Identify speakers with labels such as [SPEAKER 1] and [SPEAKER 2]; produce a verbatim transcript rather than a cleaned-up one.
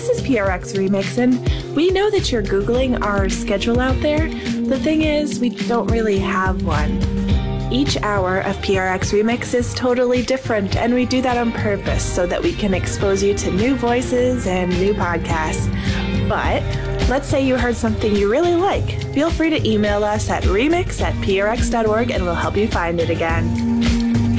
[SPEAKER 1] this is P R X Remix, and we know that you're Googling our schedule out there. The thing is, we don't really have one. Each hour of P R X Remix is totally different, and we do that on purpose so that we can expose you to new voices and new podcasts. But let's say you heard something you really like. Feel free to email us at remix at p r x dot org and we'll help you find it again.